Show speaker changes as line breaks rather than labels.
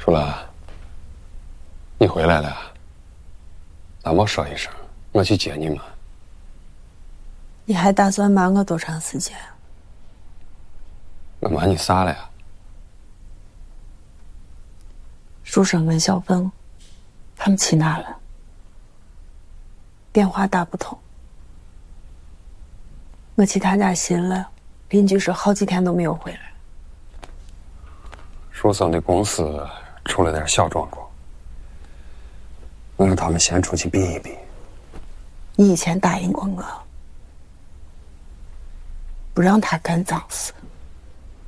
舒兰，你回来了，咋没说一声？我去接你们。
你还打算瞒我多长时间？
我瞒你啥了呀？
书生跟小凤，他们去哪了？电话打不通。我去他家寻了，邻居说好几天都没有回来。
书生的公司出了点小状况，我让他们先出去避一避。
你以前答应过我，不让他干脏事。